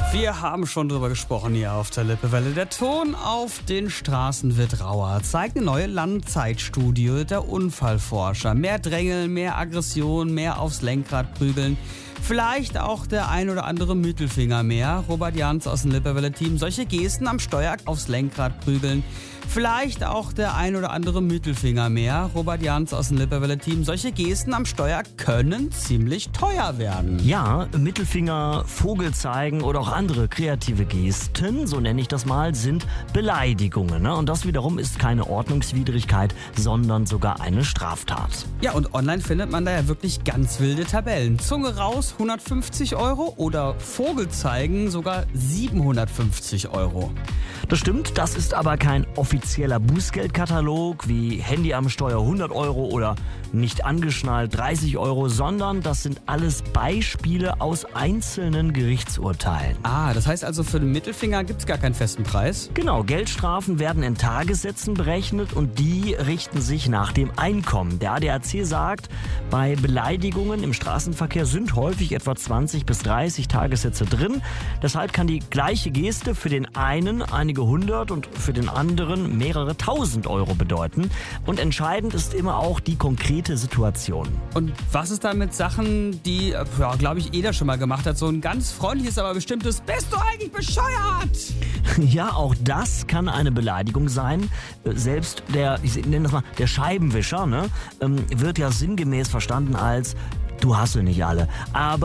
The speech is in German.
Wir haben schon drüber gesprochen hier auf der Lippewelle. Der Ton auf den Straßen wird rauer, zeigt eine neue Langzeitstudie der Unfallforscher. Mehr Drängeln, mehr Aggression, mehr aufs Lenkrad prügeln. Vielleicht auch der ein oder andere Mittelfinger mehr. Robert Jans aus dem Lippewelle-Team. Solche Gesten am Steuer aufs Lenkrad prügeln. Vielleicht auch der ein oder andere Mittelfinger mehr. Robert Jans aus dem Lippewelle-Team. Solche Gesten am Steuer können ziemlich teuer werden. Ja, Mittelfinger, Vogel zeigen oder auch andere kreative Gesten, so nenne ich das mal, sind Beleidigungen. Ne? Und das wiederum ist keine Ordnungswidrigkeit, sondern sogar eine Straftat. Ja, und online findet man da ja wirklich ganz wilde Tabellen. Zunge raus 150 € oder Vogel zeigen sogar 750 €. Das stimmt, das ist aber kein offizieller Bußgeldkatalog wie Handy am Steuer 100 € oder nicht angeschnallt 30 €, sondern das sind alles Beispiele aus einzelnen Gerichtsurteilen. Ah, das heißt also, für den Mittelfinger gibt es gar keinen festen Preis? Genau, Geldstrafen werden in Tagessätzen berechnet und die richten sich nach dem Einkommen. Der ADAC sagt, bei Beleidigungen im Straßenverkehr sind häufig etwa 20 bis 30 Tagessätze drin. Deshalb kann die gleiche Geste für den einen einige hundert und für den anderen mehrere tausend € bedeuten. Und entscheidend ist immer auch die konkrete Situation. Und was ist da mit Sachen, die, glaube ich, jeder schon mal gemacht hat? So ein ganz freundliches, aber bestimmtes "Bist du eigentlich bescheuert?" Ja, auch das kann eine Beleidigung sein. Selbst ich nenne das mal, der Scheibenwischer, ne, wird ja sinngemäß verstanden als "Du hast sie nicht alle". Aber